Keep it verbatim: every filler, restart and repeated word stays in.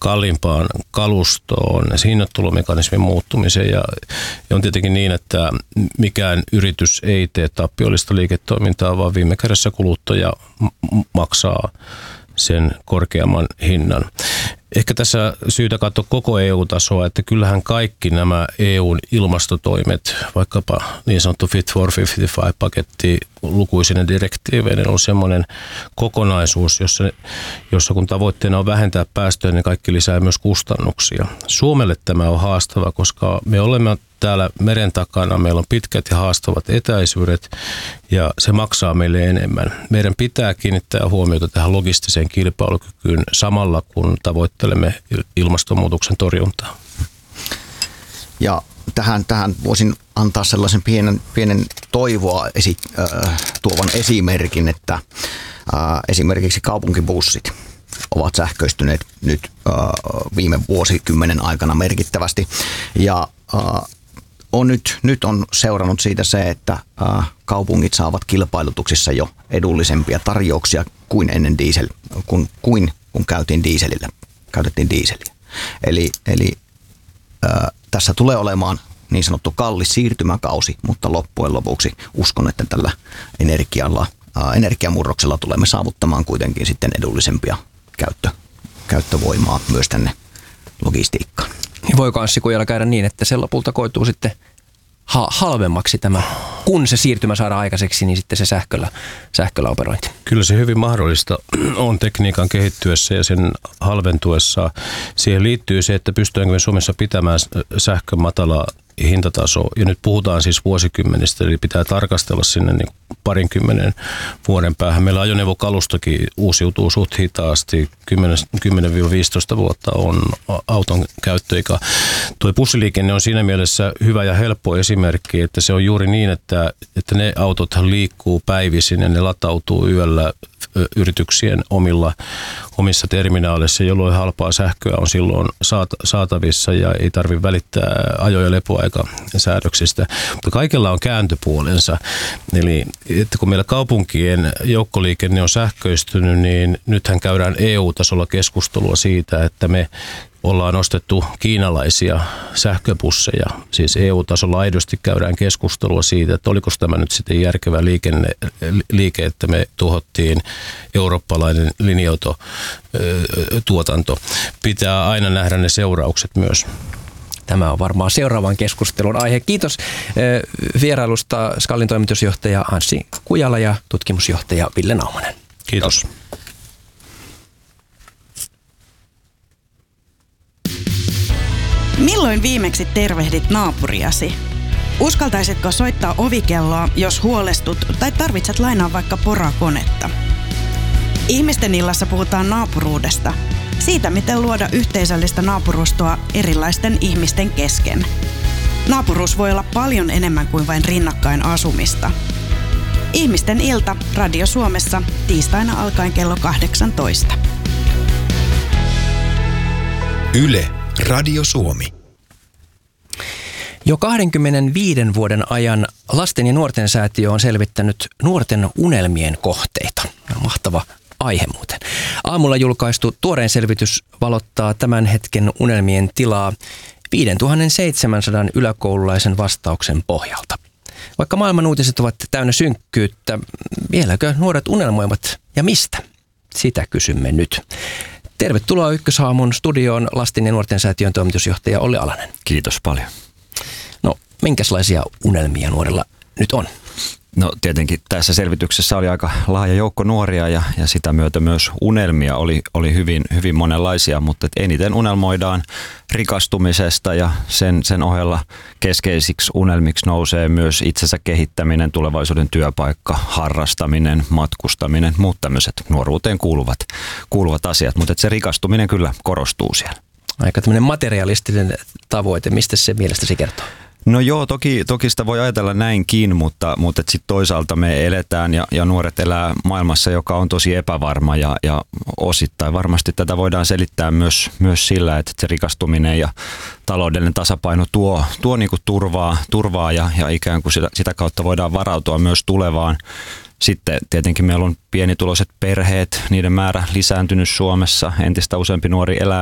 kalliimpaan kalustoon, hinnoittelumekanismin muuttumiseen ja, ja on tietenkin niin, että mikään yritys ei tee tappiollista liiketoimintaa, vaan viime kädessä kuluttaja m- maksaa sen korkeamman hinnan. Ehkä tässä syytä katsoa koko E U-tasoa, että kyllähän kaikki nämä E U:n ilmastotoimet, vaikkapa niin sanottu Fit for viisikymmentäviisi-paketti lukuisine direktiiveineen on semmoinen kokonaisuus, jossa, jossa kun tavoitteena on vähentää päästöjä, niin kaikki lisää myös kustannuksia. Suomelle tämä on haastava, koska me olemme täällä meren takana, meillä on pitkät ja haastavat etäisyydet ja se maksaa meille enemmän. Meidän pitää kiinnittää huomiota tähän logistiseen kilpailukykyyn samalla, kun tavoittelemme ilmastonmuutoksen torjuntaa. Ja tähän, tähän voisin antaa sellaisen pienen, pienen toivoa esi, äh, tuovan esimerkin, että äh, esimerkiksi kaupunkibussit ovat sähköistyneet nyt äh, viime vuosikymmenen aikana merkittävästi ja äh, on nyt, nyt on seurannut siitä se, että äh, kaupungit saavat kilpailutuksissa jo edullisempia tarjouksia kuin ennen diesel, kun, kuin kun käytiin dieselillä, käytettiin dieseliä. Eli, eli äh, tässä tulee olemaan niin sanottu kallis siirtymäkausi, mutta loppujen lopuksi uskon, että tällä energialla, äh, energiamurroksella tulemme saavuttamaan kuitenkin sitten edullisempia käyttö, käyttövoimaa myös tänne logistiikkaan. Voiko Anssi Kujala käydä niin, että se lopulta koituu sitten ha- halvemmaksi tämä, kun se siirtymä saadaan aikaiseksi, niin sitten se sähköllä, sähköllä operointi? Kyllä se hyvin mahdollista on tekniikan kehittyessä ja sen halventuessa. Siihen liittyy se, että pystytäänkö me Suomessa pitämään sähkön matala hintataso. Ja nyt puhutaan siis vuosikymmenistä, eli pitää tarkastella sinne niin parinkymmenen vuoden päähän. Meillä ajoneuvokalustokin uusiutuu suht hitaasti. kymmenen viisitoista vuotta on auton käyttöikä. Tuo bussiliikenne on siinä mielessä hyvä ja helppo esimerkki, että se on juuri niin, että, että ne autothan liikkuu päivisin ja ne latautuu yöllä yrityksien omilla, omissa terminaaleissa, jolloin halpaa sähköä on silloin saatavissa ja ei tarvitse välittää ajo- ja lepoaikasäädöksistä. Mutta kaikella on kääntöpuolensa. Eli että kun meillä kaupunkien joukkoliikenne on sähköistynyt, niin nythän käydään E U-tasolla keskustelua siitä, että me ollaan ostettu kiinalaisia sähköbusseja. Siis E U-tasolla aidosti käydään keskustelua siitä, että oliko tämä nyt sitten järkevä liikenne, liike, että me tuhottiin eurooppalainen linja-autotuotanto. Pitää aina nähdä ne seuraukset myös. Tämä on varmaan seuraavan keskustelun aihe. Kiitos vierailusta Skalin toimitusjohtaja Anssi Kujala ja tutkimusjohtaja Ville Naumanen. Kiitos. Milloin viimeksi tervehdit naapuriasi? Uskaltaisitko soittaa ovikelloa, jos huolestut tai tarvitset lainaa vaikka porakonetta? Ihmisten illassa puhutaan naapuruudesta. Siitä, miten luoda yhteisöllistä naapurustoa erilaisten ihmisten kesken. Naapuruus voi olla paljon enemmän kuin vain rinnakkain asumista. Ihmisten ilta Radio Suomessa tiistaina alkaen kello kahdeksantoista. Yle Radio Suomi. Jo kaksikymmentäviisi vuoden ajan Lasten ja nuorten säätiö on selvittänyt nuorten unelmien kohteita. Mahtava aihe muuten. Aamulla julkaistu tuorein selvitys valottaa tämän hetken unelmien tilaa viisituhattaseitsemänsataa yläkoululaisen vastauksen pohjalta. Vaikka maailman uutiset ovat täynnä synkkyyttä, vieläkö nuoret unelmoivat ja mistä? Sitä kysymme nyt. Tervetuloa Ykkösaamun studioon Lasten ja nuorten säätiön toimitusjohtaja Olli Alanen. Kiitos paljon. No, minkälaisia unelmia nuorilla nyt on? No tietenkin tässä selvityksessä oli aika laaja joukko nuoria ja, ja sitä myötä myös unelmia oli, oli hyvin, hyvin monenlaisia, mutta eniten unelmoidaan rikastumisesta ja sen, sen ohella keskeisiksi unelmiksi nousee myös itsensä kehittäminen, tulevaisuuden työpaikka, harrastaminen, matkustaminen, muut tämmöiset nuoruuteen kuuluvat, kuuluvat asiat, mutta se rikastuminen kyllä korostuu siellä. Aika tämmöinen materialistinen tavoite, mistä se mielestäsi kertoo? No joo, toki, toki sitä voi ajatella näinkin, mutta, mutta sitten toisaalta me eletään ja, ja nuoret elää maailmassa, joka on tosi epävarma ja, ja osittain varmasti tätä voidaan selittää myös, myös sillä, että se rikastuminen ja taloudellinen tasapaino tuo, tuo niinku turvaa, turvaa ja, ja ikään kuin sitä, sitä kautta voidaan varautua myös tulevaan. Sitten tietenkin meillä on pienituloiset perheet, niiden määrä lisääntynyt Suomessa, entistä useampi nuori elää